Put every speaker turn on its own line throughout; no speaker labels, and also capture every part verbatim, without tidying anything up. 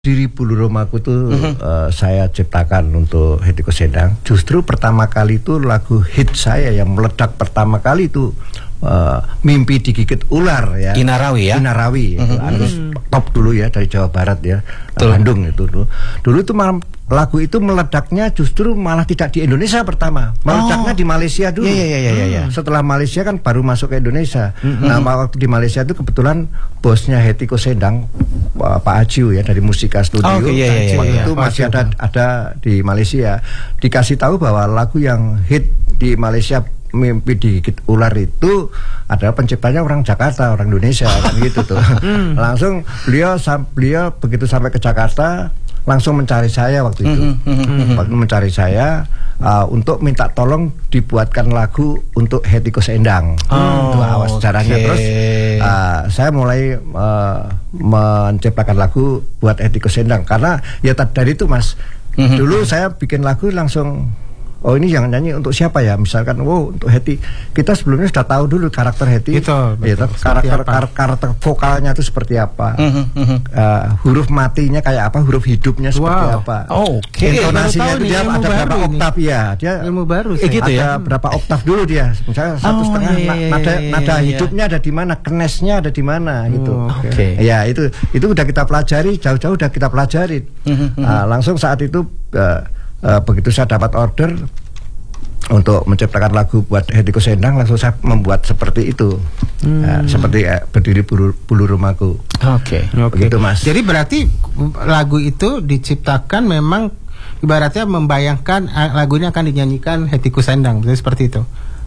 Diri Bulu Romaku itu uh-huh. uh, saya ciptakan untuk Hetty Koes Endang. Justru pertama kali itu lagu hit saya yang meledak pertama kali itu uh, Mimpi Digigit Ular ya.
Kinarawi ya.
Kinarawi
uh-huh.
itu harus top dulu ya dari Jawa Barat ya. Betul. Bandung itu dulu. Dulu itu malam lagu itu meledaknya justru malah tidak di Indonesia pertama. Meledaknya oh. di Malaysia dulu.
Iya, iya, iya, iya.
Setelah Malaysia kan baru masuk ke Indonesia. Mm-hmm. Nah, waktu di Malaysia itu kebetulan bosnya Hetty Koes Endang, Pak Ajiu ya dari Musika Studio.
Oh, okay, iya, iya,
waktu
iya,
itu
iya.
masih ada ada di Malaysia. Dikasih tahu bahwa lagu yang hit di Malaysia Mimpi Digigit Ular itu adalah penciptanya orang Jakarta, orang Indonesia kan gitu tuh. Langsung beliau beliau begitu sampai ke Jakarta langsung mencari saya waktu itu. Mm-hmm. Waktu mencari saya uh, untuk minta tolong dibuatkan lagu untuk Hetty Koes Endang. Oh, itu awal sejarahnya. Okay. Terus uh, saya mulai uh, menciptakan lagu buat Hetty Koes Endang karena ya dari itu Mas. Mm-hmm. Dulu saya bikin lagu langsung oh ini yang nyanyi untuk siapa ya? Misalkan, wow untuk Hetty. Kita sebelumnya sudah tahu dulu karakter Hetty.
Itu,
ya, karakter kar- karakter vokalnya itu seperti apa, uh-huh. uh, huruf matinya kayak apa, huruf hidupnya seperti
wow.
apa.
Oh, oke. Okay.
Intonasinya itu dia ada berapa
ini.
oktav ya? Dia
ilmu baru.
Eh, gitu
ada
ya? Berapa oktav dulu dia? Misalnya satu
oh,
setengah.
iya, iya,
nada
iya,
nada
iya.
hidupnya ada di mana? Kenesnya ada di mana?
Oh,
gitu.
Oke.
Okay. Ya itu itu udah kita pelajari jauh-jauh udah kita pelajari. Uh-huh. Uh, langsung saat itu uh, uh, begitu saya dapat order untuk menciptakan lagu buat Hetty Koes Endang langsung saya membuat seperti itu. Hmm. Nah, seperti eh, Berdiri Bulu, Bulu Romaku.
Oke. Okay.
Begitu Mas.
Jadi berarti lagu itu diciptakan memang ibaratnya membayangkan lagu ini akan dinyanyikan Hetty Koes Endang, seperti itu.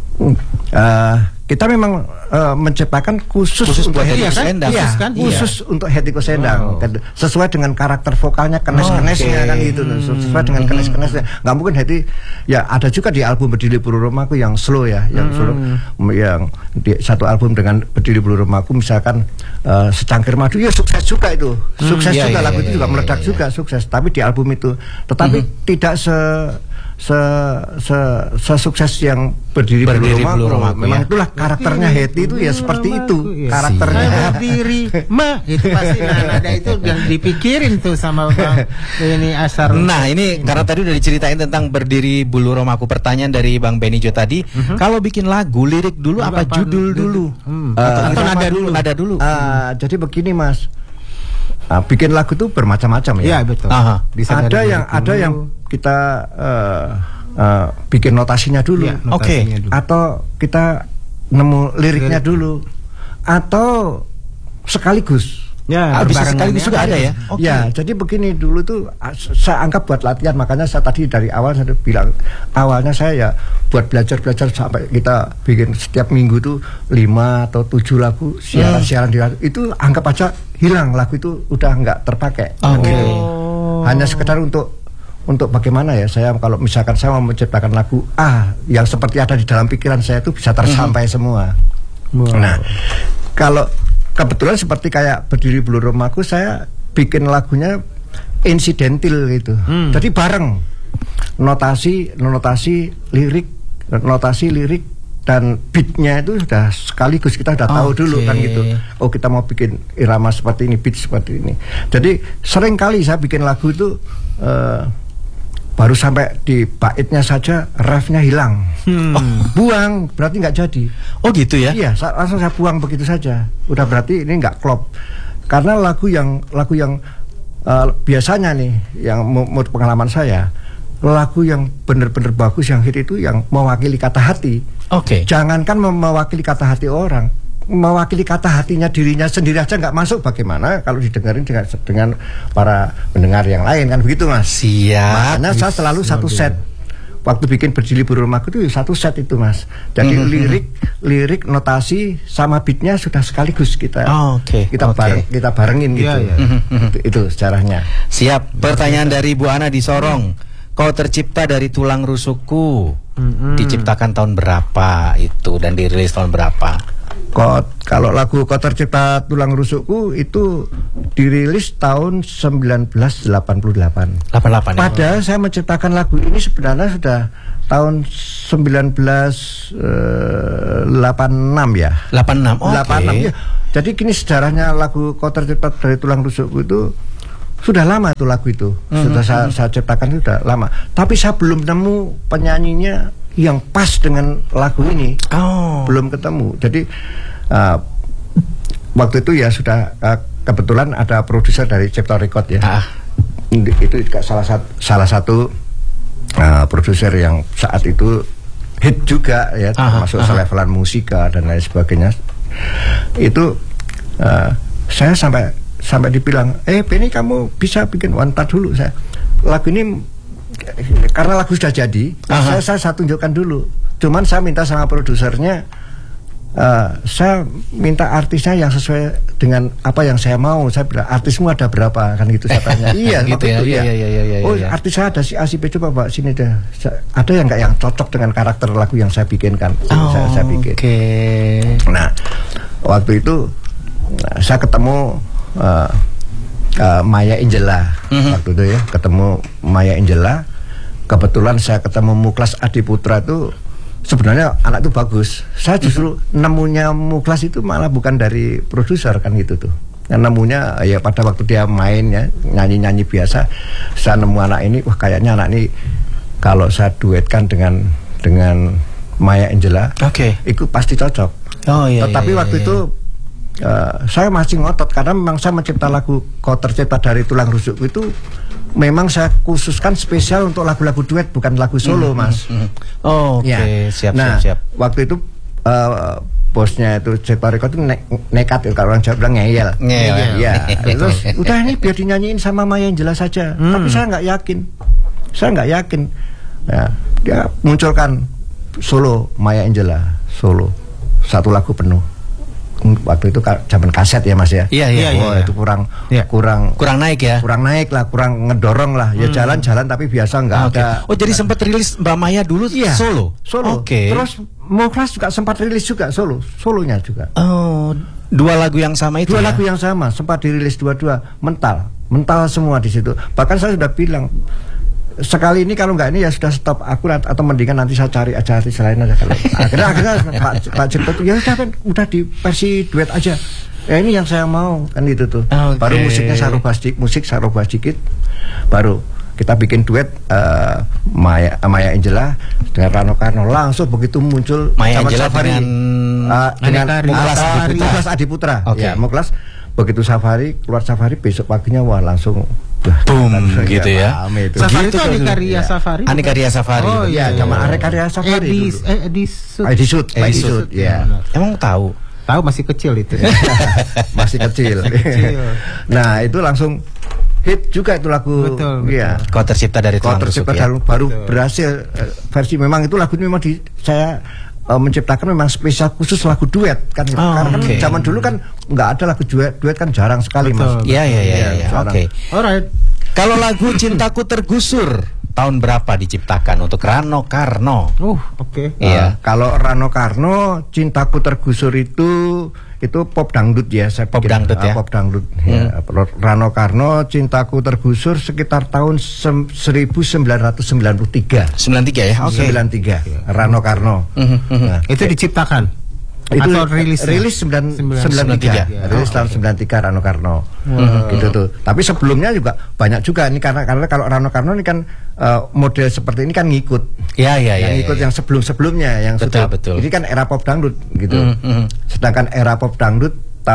Uh, kita memang uh, menciptakan khusus,
khusus
untuk
Hetty Koes Endang,
iya,
kan?
khusus
iya.
untuk Hetty Koes Endang, wow. sesuai dengan karakter vokalnya, kenes-kenesnya oh, okay. kan gitu, sesuai dengan kenes-kenesnya. Nggak mungkin Hetty, ya ada juga di album Berdiri Bulu Romaku yang slow ya, yang hmm. slow, yang di satu album dengan Berdiri Bulu Romaku misalkan uh, Secangkir Madu, ya sukses juga itu, sukses hmm, juga iya, lagu iya, itu iya, juga iya, meledak iya, juga iya. sukses. Tapi di album itu, tetapi hmm. tidak se se se sesukses yang Berdiri,
Berdiri
Bulu Romaku.
Romaku
Memang
ya.
Itulah karakternya Hetty itu ya seperti itu ya. Karakternya
berdiri ma itu pasti nah, ada itu yang dipikirin tuh sama Bang ini Asar.
Nah ini, ini karena tadi udah diceritain tentang Berdiri Bulu Romaku. Pertanyaan dari Bang Benijo tadi, uh-huh. kalau bikin lagu lirik dulu Lalu apa, apa judul dulu?
Hmm.
Uh, atau, atau nada dulu?
Nada
dulu.
Uh, jadi begini Mas. Uh, bikin lagu tuh bermacam-macam ya.
Iya betul.
Aha. Ada yang dulu. ada yang kita uh, uh, bikin notasinya dulu.
Ya,
Oke. Okay. Atau kita nemu liriknya Lirik. dulu. Atau sekaligus.
Ya,
ah, bisa sekaligus juga ada ya. Okay. Ya, jadi begini dulu tuh saya anggap buat latihan, makanya saya tadi dari awal saya bilang awalnya saya ya buat belajar-belajar sampai kita bikin setiap minggu tuh lima atau tujuh lagu siaran-siaran di radio. Itu anggap aja hilang, lagu itu udah nggak terpakai.
Oke. Okay.
Oh. Hanya sekedar untuk untuk bagaimana ya saya kalau misalkan saya mau menciptakan lagu ah yang seperti ada di dalam pikiran saya itu bisa tersampai mm-hmm. semua. Wow. Nah, kalau kebetulan seperti kayak Berdiri Bulu Romaku saya bikin lagunya insidental gitu. Hmm. Jadi bareng notasi, notasi lirik, notasi lirik dan beatnya itu sudah sekaligus kita sudah tahu okay. dulu kan gitu. Oh kita mau bikin irama seperti ini, beat seperti ini. Jadi sering kali saya bikin lagu itu uh, baru sampai di baitnya saja refnya hilang. Hmm. Oh, buang berarti nggak jadi.
Oh gitu ya?
Iya, langsung saya buang begitu saja. Udah berarti ini nggak klop. Karena lagu yang lagu yang uh, biasanya nih, yang menurut pengalaman saya, lagu yang benar-benar bagus yang hit itu yang mewakili kata hati.
Oke. Okay.
Jangankan mewakili kata hati orang, mewakili kata hatinya dirinya sendiri aja nggak masuk, bagaimana kalau didengarin dengan, dengan para pendengar yang lain kan begitu Mas.
Siap.
Makanya saya selalu satu set waktu bikin Berdiri Bulu Romaku itu satu set itu Mas. Jadi mm-hmm. lirik lirik notasi sama beatnya sudah sekaligus kita.
Oh, Oke. Okay.
Kita
okay.
bareng kita barengin gitu. Yeah, yeah. itu, itu sejarahnya.
Siap. Pertanyaan dari Bu Ana di Sorong. Kau tercipta dari tulang rusukku. Mm-hmm. Diciptakan tahun berapa itu dan dirilis tahun berapa?
Kok, kalau lagu Kau Tercipta Tulang Rusukku itu dirilis tahun sembilan belas delapan puluh delapan.
delapan puluh delapan.
Padahal ya. Saya menciptakan lagu ini sebenarnya sudah tahun sembilan belas delapan puluh enam ya.
delapan puluh enam. Oke. Okay.
delapan puluh enam ya. Jadi gini sejarahnya lagu Kau Tercipta dari Tulang Rusukku itu Sudah lama itu lagu itu, mm-hmm. sudah saya, saya ciptakan itu sudah lama. Tapi saya belum nemu penyanyinya yang pas dengan lagu ini,
oh.
belum ketemu. Jadi uh, waktu itu ya sudah uh, kebetulan ada produser dari Cipta Record ya, ah. itu juga salah satu salah satu uh, produser yang saat itu hit juga ya, aha, termasuk selevelan musika dan lain sebagainya. Itu uh, saya sampai sampai dibilang, eh Benny kamu bisa bikin wanita dulu. Saya lagu ini karena lagu sudah jadi, saya, saya saya tunjukkan dulu. Cuman saya minta sama produsernya, uh, saya minta artisnya yang sesuai dengan apa yang saya mau. Saya bilang, artismu ada berapa, kan gitu saya tanya. Iya
gitu ya,
itu,
iya,
ya.
iya, iya, iya,
Oh
iya.
artis saya ada si A si B, coba Pak sini deh. Ada yang nggak yang cocok dengan karakter lagu yang saya bikinkan.
Oh,
saya, saya bikin.
Okay.
Nah waktu itu saya ketemu Uh, uh, Maya Angela, mm-hmm. waktu itu ya, ketemu Maya Angela. Kebetulan saya ketemu Muklas Adiputra itu sebenarnya anak itu bagus. Saya justru mm-hmm. nemunya Muklas itu malah bukan dari produser kan gitu tuh. Yang nemunya ya pada waktu dia main ya, nyanyi-nyanyi biasa. Saya nemu anak ini, wah kayaknya anak ini kalau saya duetkan dengan dengan Maya Angela, oke, okay. itu pasti cocok.
Oh iya.
Tetapi
iya,
waktu
iya.
itu Uh, saya masih ngotot karena memang saya mencipta lagu Kau Tercipta Dari Tulang Rusukku itu memang saya khususkan spesial untuk lagu-lagu duet, bukan lagu solo, mm, Mas.
Mm, mm. Oh, oke, okay.
ya.
siap,
nah,
siap, siap.
Waktu itu uh, bosnya itu Cipta Record itu ne nekat ya, kalau orang Jawa bilang ngeyel.
Ngeyel.
Ya. Terus udah ini biar dinyanyiin sama Maya Angela saja. Mm. Tapi saya nggak yakin. Saya nggak yakin. Ya, dia munculkan solo Maya Angela, solo satu lagu penuh. Waktu itu zaman kaset ya Mas ya.
Iya iya.
Oh,
iya.
itu kurang
iya.
kurang
kurang naik ya.
Kurang naik lah, kurang ngedorong lah. Ya jalan-jalan hmm. tapi biasa nggak
ah,
ada.
Okay. Oh jadi sempat rilis Mbak Maya dulu iya. solo.
Solo.
Oke. Okay.
Terus Muklas juga sempat rilis juga solo, solonya juga.
Oh, dua lagu yang sama itu.
Dua
ya?
lagu yang sama, sempat dirilis dua-dua, mental, mental semua di situ. Bahkan saya sudah bilang, sekali ini kalau nggak ini ya sudah stop aku, atau mendingan nanti saya cari aja artis lain aja kalau akhirnya akhirnya Pak Pak Cipta tuh ya udah kan udah di versi duet aja ya ini yang saya mau kan itu tuh. Okay. Baru musiknya saya rubah sedikit, musik saya rubah sedikit, baru kita bikin duet uh, Maya Maya Angela dengan Rano Karno. Langsung begitu muncul
Maya Angela
Safari,
dengan
uh, dengan
Muklas Adiputra.
Muklas Adiputra.
Okay.
Ya Muklas begitu Safari keluar Safari besok paginya wah langsung
boom gitu ya.
Itu.
Safari
gitu
itu Aneka Ria
ya.
Safari.
Aneka Ria Safari.
Oh iya, sama Aneka Ria Safari
Edis,
dulu.
eh Edisut.
Edisut, Edisut, ya.
Emang tahu?
Tahu masih kecil itu.
Masih kecil.
kecil.
Nah, itu langsung hit juga itu lagu.
Betul.
Iya.
Kau Tercipta Dari Tulang Rusuk ya.
Baru
betul.
berhasil uh, versi memang itu lagu ini memang di saya Uh, menciptakan memang spesial khusus lagu duet kan,
oh,
karena
okay.
kan zaman dulu kan nggak ada lagu duet, duet kan jarang sekali.
Betul.
Mas.
Iya iya iya ya, oke.
Alright.
Kalau lagu Cintaku Tergusur tahun berapa diciptakan untuk Rano Karno?
Uh, oke. Okay.
Iya.
Uh, kalau Rano Karno Cintaku Tergusur itu itu pop dangdut ya, saya
pop
pikir.
dangdut ya.
Uh, pop dangdut.
Hmm.
Ya. Rano Karno Cintaku Tergusur sekitar tahun seribu sembilan ratus sembilan puluh tiga.
sembilan puluh tiga ya. Oke.
Okay. sembilan puluh tiga. Rano Karno.
Mm-hmm.
Nah,
itu diciptakan.
Itu
atau rilis
rilis sembilan puluh tiga.
Ya.
Rilis tahun sembilan puluh tiga Rano Karno. Hmm. Gitu tuh. Tapi sebelumnya juga banyak juga ini karena karena kalau Rano Karno ini kan uh, model seperti ini kan ngikut.
Iya iya iya.
Yang ngikut
ya, ya.
yang sebelum-sebelumnya yang
betul,
sudah
betul.
Ini kan era pop dangdut gitu.
Mm-hmm.
Sedangkan era pop dangdut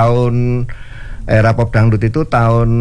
tahun era pop dangdut itu tahun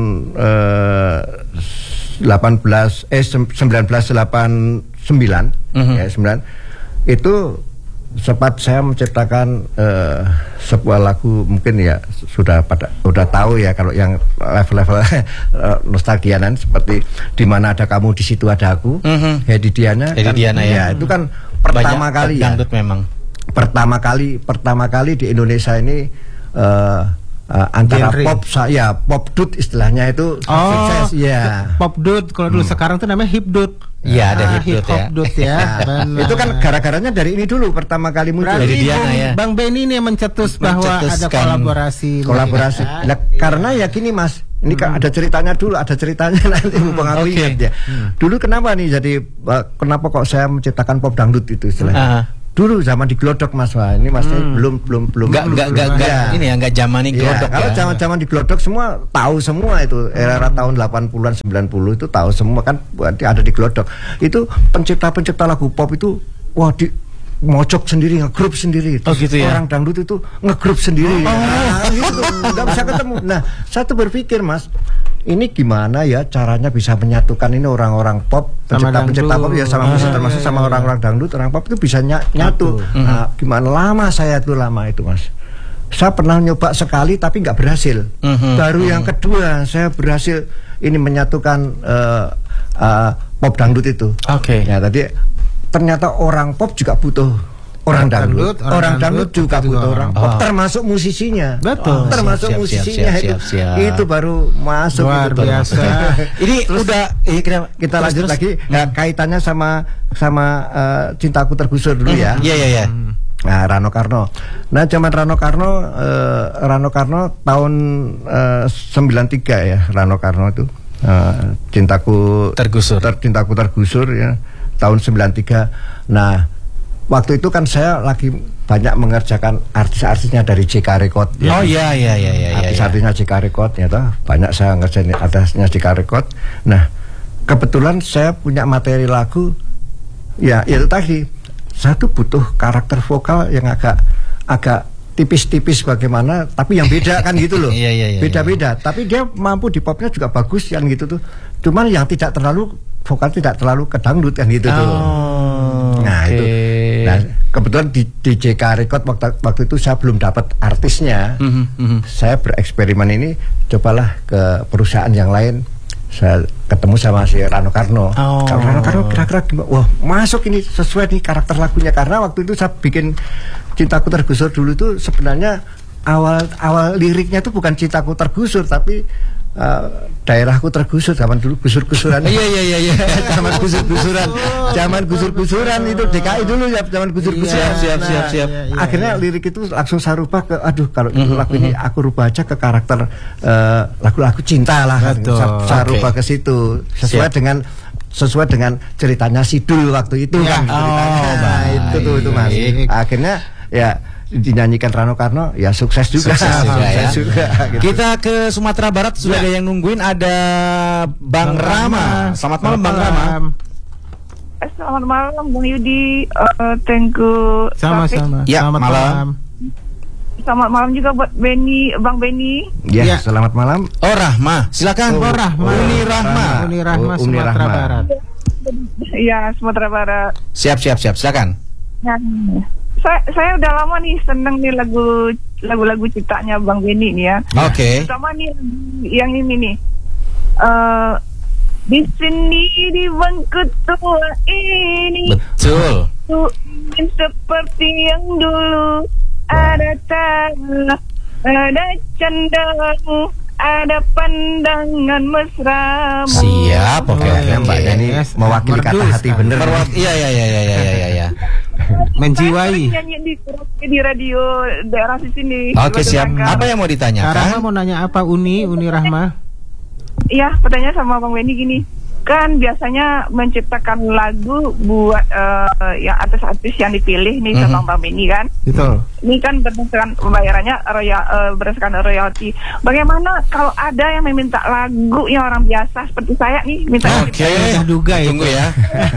uh, delapan belas eh sembilan belas delapan puluh sembilan mm-hmm. ya sembilan itu sempat saya menciptakan uh, sebuah lagu mungkin ya sudah pada sudah tahu ya kalau yang level-level uh, nostalgianan seperti Di Mana Ada Kamu Di Situ Ada Aku, mm-hmm. Hedi Diana,
Hedi
kan,
Diana ya.
ya itu kan pertama
banyak
kali ya
dangdut memang
pertama kali pertama kali di Indonesia ini uh, uh, antara
genre.
pop ya pop dut istilahnya itu
oh,
sukses ya
pop dut kalau dulu hmm. sekarang tuh namanya hip dut.
Iya, ada
ah,
hip dut ya.
dut ya.
Nah, itu kan gara-garanya dari ini dulu pertama kali muncul.
Berarti
Jadi Diana, ya.
Bang Benny ini yang mencetus bahwa ada kolaborasi.
Kolaborasi. Nah,
ya.
Karena ya gini Mas, ini kan hmm. ada ceritanya dulu, ada ceritanya nanti hmm. Bang Abi okay. ya. Hmm. Dulu kenapa nih jadi uh, kenapa kok saya menciptakan pop dangdut itu istilahnya? Uh-huh. Dulu zaman di Glodok Mas, wah ini Mas hmm. belum belum belum
Enggak enggak enggak
ya.
Ini ya enggak zaman ini Glodok ya.
Kalau zaman-zaman di Glodok semua tahu semua itu era-era tahun delapan puluhan sembilan puluh itu tahu semua kan berarti ada di Glodok. Itu pencipta-pencipta lagu pop itu wah di mojok sendiri, ngegrup sendiri.
Oh gitu ya.
Orang dangdut itu ngegrup sendiri. Oh. Nah, gitu. Enggak bisa ketemu. Nah, saya tuh berpikir Mas, ini gimana ya caranya bisa menyatukan ini orang-orang pop, pencipta-pencipta pop ya sama musik, termasuk sama orang-orang dangdut, orang pop itu bisa ny- nyatu. Mm-hmm. Nah, gimana lama saya tuh lama itu Mas. Saya pernah nyoba sekali tapi nggak berhasil. Mm-hmm. Baru mm-hmm. yang kedua saya berhasil ini menyatukan uh, uh, pop dangdut itu.
Oke. Okay.
Ya tadi ternyata orang pop juga butuh orang dangdut, orang, orang dangdut, dangdut juga butuh orang pop, oh. termasuk musisinya.
Betul.
Oh, termasuk siap, musisinya siap, siap, siap, siap. itu itu baru masuk
luar
itu
biasa.
Ini terus, udah eh, kita,
kita
terus,
lanjut
terus.
lagi nah, kaitannya sama sama uh, Cintaku Tergusur dulu ya.
Iya iya iya.
Nah, Rano Karno. Nah, zaman Rano Karno uh, Rano Karno tahun uh, sembilan tiga ya, Rano Karno itu uh, Cintaku
Tergusur.
Ter, Cintaku Tergusur ya. Tahun sembilan tiga. Nah, waktu itu kan saya lagi banyak mengerjakan artis-artisnya dari J K Record.
Ya. Oh iya iya iya iya.
Artis-artisnya J K Record ya toh. Banyak saya ngerjain artisnya J K Record. Nah, kebetulan saya punya materi lagu ya itu tadi. Saya tuh butuh karakter vokal yang agak agak tipis-tipis bagaimana, tapi yang beda kan gitu loh.
Iya, iya, iya,
beda-beda, iya. Tapi dia mampu di popnya juga bagus kan gitu tuh. Cuman yang tidak terlalu vokal tidak terlalu kedangdut kan gitu
oh,
tuh. Nah okay. itu, nah kebetulan di, di J K Record waktu, waktu itu saya belum dapat artisnya. Mm-hmm, mm-hmm. Saya bereksperimen ini, cobalah ke perusahaan yang lain. Saya ketemu sama si Rano Karno. Oh. Rano Karno kira-kira gimana? Wah masuk ini sesuai nih karakter lagunya, karena waktu itu saya bikin Cintaku Tergusur dulu itu sebenarnya awal awal liriknya itu bukan Cintaku Tergusur tapi Uh, daerahku tergusur zaman dulu gusur-gusuran.
Iya iya iya iya.
Zaman gusur-gusuran. Zaman gusur-gusuran itu D K I dulu ya, zaman gusur-gusuran.
Siap siap siap siap.
Nah, akhirnya lirik itu langsung saya rubah ke aduh kalau itu lagu ini aku rubah aja ke karakter uh, lagu-lagu cinta lah. Saya, saya okay. rubah ke situ sesuai siap. dengan sesuai dengan ceritanya Sidul waktu itu ya. kan ceritanya.
Oh,
nah, itu tuh itu Mas. Akhirnya ya dinyanyikan Rano Karno ya sukses juga,
sukses juga, ya.
juga gitu.
Kita ke Sumatera Barat sudah ya. ada yang nungguin, ada Bang, Bang Rama. Selamat malam Bang Rama.
Selamat malam Bang Yudi, uh, thank you.
Sama-sama.
Ya,
selamat
malam.
malam.
Selamat malam juga buat Benny, Bang Benny.
Ya, ya, selamat malam.
Oh Rahma, silakan.
Oh, Rahma.
Uni Rahma.
Uni Rahma,
oh, Uni
Sumatera
Rahma.
Barat.
Iya, Sumatera Barat.
Siap, siap, siap, silakan.
Ya. Saya, saya udah lama nih seneng nih lagu lagu-lagu ciptanya Bang Benny nih ya.
Oke. Okay.
Sama nih yang ini nih. Uh, di sini di bangku tua ini.
Betul.
Ku ingin seperti yang dulu, ada tanah, ada candang, ada pandangan mesra.
Siap, oke.
Okay. Okay. Mbak Yani mewakili kata hati bener.
Perwak- iya iya iya iya iya iya.
Menjiwai.
Nyanyi di, di radio daerah sini.
Oke, siap. Apa yang mau ditanyakan?
Rahma mau nanya apa? Uni, Uni Rahma.
Iya, pertanyaan sama Bang Wendy gini. Kan biasanya menciptakan lagu buat uh, yang artis-artis yang dipilih nih mm-hmm. sama Bang Benny kan.
Betul.
Ini kan berdasarkan pembayarannya royal, uh, berdasarkan royalti. Bagaimana kalau ada yang meminta lagu yang orang biasa seperti saya nih minta?
Oke, okay. duga ya. Tunggu ya.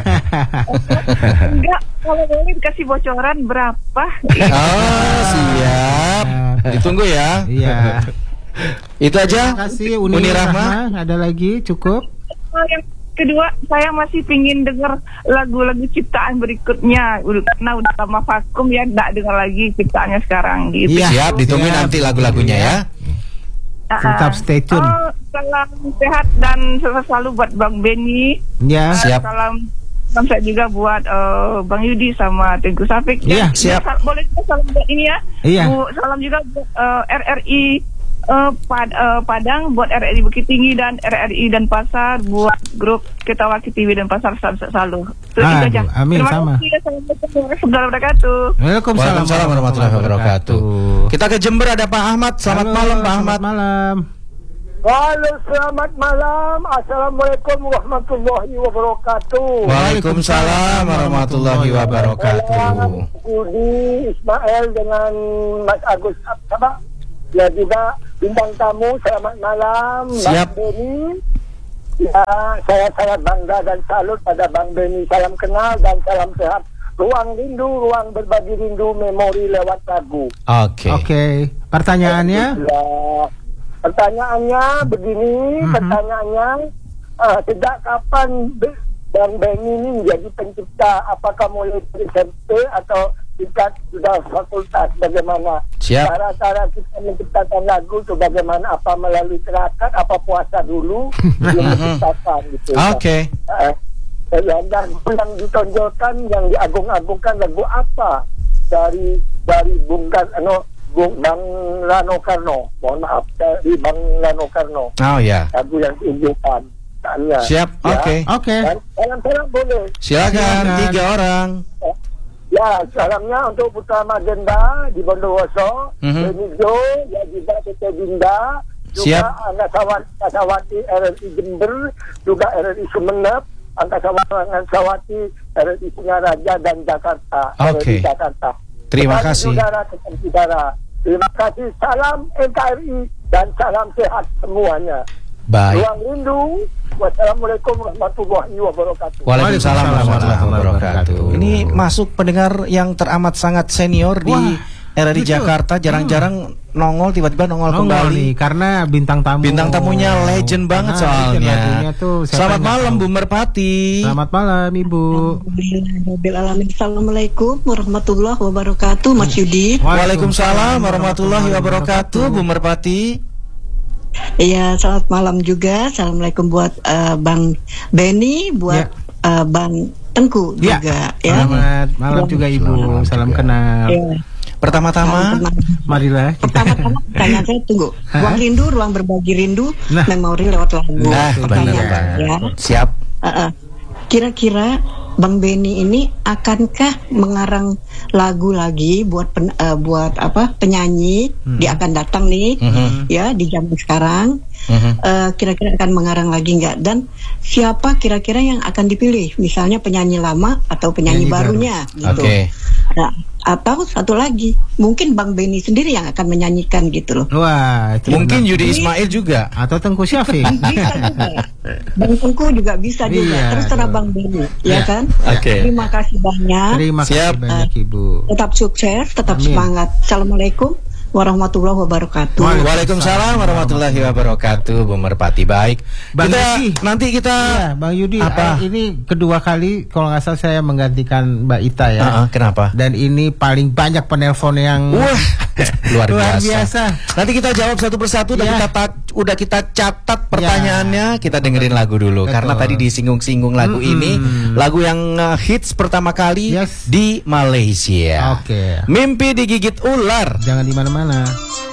Enggak, kalau boleh dikasih bocoran berapa?
Oh, siap. Ditunggu ya.
Iya.
Itu aja.
Terima kasih Uni, Uni Rahma. Rahma. Ada lagi cukup?
Yang kedua, saya masih pingin dengar lagu-lagu ciptaan berikutnya karena udah lama vakum ya, nggak dengar lagi ciptaannya sekarang gitu.
Iya, siap, ditungguin ya, nanti lagu-lagunya ya.
Uh,
Tetap stay tune.
Oh, salam sehat dan sukses selalu buat Bang Benny.
Ya, siap.
Salam salam saya juga buat uh, Bang Yudi sama Tengku Safik.
Iya, siap.
Ya, boleh juga salam buat ini ya.
Iya.
Bu, salam juga buat uh, R R I Uh, pad, uh, Padang, buat R R I Bukit Tinggi dan R R I dan Pasar, buat grup Ketawa T V dan Pasar selalu. Terus itu aja.
Amin.
Terima
sama.
kasih. Assalamualaikum warahmatullahi wabarakatuh.
Waalaikumsalam
warahmatullahi wabarakatuh. Kita ke Jember, ada Pak Ahmad. Selamat
Halo,
malam Pak Ahmad.
Selamat malam.
Halo, selamat malam. Assalamualaikum warahmatullahi wabarakatuh.
Waalaikumsalam warahmatullahi wabarakatuh.
Budi Ismail dengan Mas Agus apa? Ya juga bintang tamu. Selamat malam.
Siap.
Bang Beni. Ya, saya sangat bangga dan salut pada Bang Beni. Salam kenal dan salam sehat. Ruang rindu, ruang berbagi rindu, memori lewat lagu.
Oke.
Oke, pertanyaannya?
Ya, pertanyaannya begini,
Mhm.
pertanyaannya uh, sejak kapan Be- Bang Beni ini menjadi pencipta? Apakah mulai dari S M P atau tingkat sudah fakultas? Bagaimana?
Siap.
Cara-cara kita menciptakan lagu itu bagaimana? Apa melalui terakat? Apa puasa dulu belum menciptakan gitu?
Oke.
Uh, yang, yang ditonjolkan, yang diagung-agungkan lagu apa dari dari Bung Karno, Bung Bang Rano Karno, mohon maaf dari Bang Rano Karno,
Oh ya.
lagu yang diunjukkan. Tanya.
Siap.
Ya.
Oke.
Oke.
Dan salam-salam boleh.
Silakan
Silakan.
tiga orang.
Ya, salamnya untuk Putra Magenda di Bondowoso,
Mhm.
Benijo, ya juga Tete Dinda, juga
Siap.
Angkasawati R R I Jember, juga R R I Sumeneb, Angkasawati R R I Singaraja dan Jakarta. R R I
Oke.
Jakarta.
Terima
Kepada
kasih.
Saudara, kepada saudara. Terima kasih. Salam N K R I dan salam sehat semuanya.
Baik.
Ruang rindu. Wassalamualaikum warahmatullahi wabarakatuh.
Waalaikumsalam warahmatullahi wabarakatuh.
wabarakatuh.
Ini masuk pendengar yang teramat sangat senior di
Wah,
R R I
betul.
Jakarta, jarang-jarang nongol tiba-tiba nongol,
Nongol
kembali.
nih, karena bintang tamu.
Bintang tamunya legend banget
Karena legend
soalnya.
lagunya tuh, siapa
Selamat
yang nggak
malam
tahu?
Bu Merpati.
Selamat malam Ibu.
Alhamdulillah, alamin. Assalamualaikum warahmatullahi wabarakatuh, Mas Yudi.
Waalaikumsalam warahmatullahi wabarakatuh Bu Merpati.
Iya, selamat malam juga. Assalamualaikum buat eh, Bang Beni, buat eh, Bang Tengku
Ya.
juga ya.
Selamat malam juga Ibu.
Selamat
Salam
juga.
kenal.
Ya.
Pertama-tama,
Marilah kita.
Pertama-tama pertanyaan saya tunggu. Ruang rindu, ruang berbagi rindu,
Nah.
memori lewat lagu.
nah benar
Pertanyaan,
banget.
ya.
Siap.
Uh, uh. Kira-kira Bang Beni ini akankah mengarang lagu lagi buat pen, uh, buat apa penyanyi dia akan datang nih
Mhm.
ya di zaman sekarang.
Mhm.
Uh, kira-kira akan mengarang lagi nggak, dan siapa kira-kira yang akan dipilih, misalnya penyanyi lama atau penyanyi,
Penyanyi baru.
barunya gitu.
Oke.
Nah, atau satu lagi mungkin Bang Beni sendiri yang akan menyanyikan gitu loh.
Wah, itu
Mungkin
benar.
Yudi Ismail juga.
Atau Tengku Syafiq.
Bisa juga. Bang Tengku juga bisa juga.
Iya,
Terserah
tuh.
Bang Beni,
Ya.
ya kan?
Oke.
Terima kasih banyak.
Terima
Siap.
kasih banyak Ibu.
Tetap sukses, tetap
Amin.
semangat. Assalamualaikum warahmatullahi wabarakatuh.
Waalaikumsalam warahmatullahi wabarakatuh Bu Merpati. Baik.
Bang
kita
Yudi.
nanti kita
Iya, Bang Yudi,
Apa?
eh, ini kedua kali kalau nggak salah saya menggantikan Mbak Ita ya.
Ah, ah, kenapa?
Dan ini paling banyak penelpon yang
Wah, luar
Luar
biasa.
biasa.
Nanti kita jawab satu persatu. Udah
Iya.
kita ta- udah kita catat pertanyaannya. Kita dengerin lagu dulu.
Betul.
Karena tadi disinggung-singgung lagu
Mm-mm.
ini, lagu yang uh, hits pertama kali
Yes.
di Malaysia.
Oke.
Mimpi digigit ular.
Jangan di mana-mana.